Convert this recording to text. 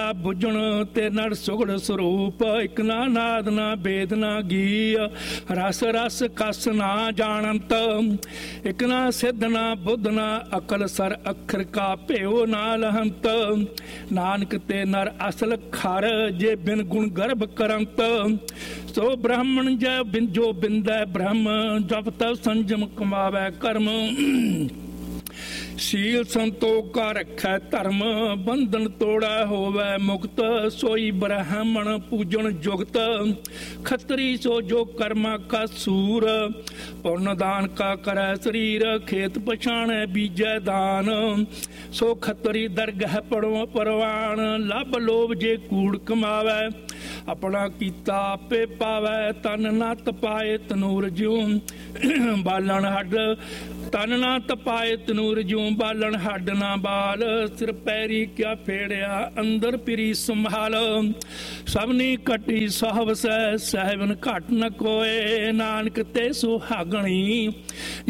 ਮਾਇਆ ਬੁੱਝਣ ਤੇ ਨਰ ਸੁਗੜ ਸਰੂਪ। ਇਕ ਨਾ ਨਾਦ ਨਾ ਵੇਦ ਨਾ ਗੀ, ਰਸ ਰਸ ਕਸ ਨਾ ਜਾਣੰਤ। ਇਕ ਨਾ ਸਿੱਧ ਨਾ ਬੁੱਧ ਨਾ ਅਕਲ, ਸਰ ਅੱਖਰ ਕਾ ਭਿਓ ਨਾ ਲਹੰਤ। ਨਾਨਕ ਤੇ ਨਰ ਅਸਲ ਖਰ, ਜੇ ਬਿਨ ਗੁਣ ਗਰਭ ਕਰੰਤ। ਸੋ ਬ੍ਰਾਹਮਣ ਜੈ ਜੋ ਬਿੰਦੈ ਬ੍ਰਹਮ, ਜਪ ਤਪ ਸੰਜਮ ਕਮਾਵੈ ਕਰਮ। ਸੀਲ ਸੰਤੋਖਾ ਰੱਖੈ ਧਰਮ, ਬੰਧਨ ਤੋੜੈ ਹੋਵੈ ਮੁਕਤ। ਸੋਈ ਬ੍ਰਾਹਮਣ ਪੂਜਣ ਜੁਗਤ, ਖੱਤਰੀ ਸੋ ਜੋ ਕਰਮਾ ਕਾ ਸੂਰ। ਪੁੰਨ ਦਾਨ ਕਾ ਕਰੈ ਸਰੀਰ, ਖੇਤ ਪਛਾਣੈ ਬੀਜੈ ਦਾਨ। ਸੋ ਖੱਤਰੀ ਦਰਗਹਿ ਪੜੋ ਪਰਵਾਨ, ਲੱਭ ਲੋਭ ਜੇ ਕੂੜ ਕਮਾਵੈ। ਆਪਣਾ ਕੀਤਾ ਆਪੇ ਪਾਵੈ, ਤਨ ਨਾ ਤਪਾਏ ਤਨੂਰ ਜਿਉ। ਬਾਲਣ ਹੱਡ ਤਨ ਨਾ ਤਪਾਏ ਤਨੂਰ ਜਿਉ, ਬਾਲਣ ਹੱਡ ਨਾ ਬਾਲ। ਸਿਰ ਪੈਰੀ ਕਿਆ ਫੇੜਿਆ, ਅੰਦਰ ਪਿਰੀ ਸੰਭਾਲ। ਸਭਨੀ ਘਟੀ ਸਹਵਸੈ, ਸਹਿਬਨ ਘਟ ਨ ਕੋਏ। ਨਾਨਕ ਤੇ ਸੁਹਾਗਣੀ